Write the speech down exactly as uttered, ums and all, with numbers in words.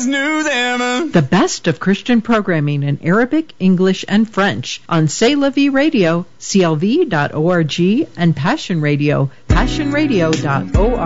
news ever. The best of Christian programming in Arabic, English, and French on C'est La Vie Radio, C L V dot org, and Passion Radio, passion radio dot org.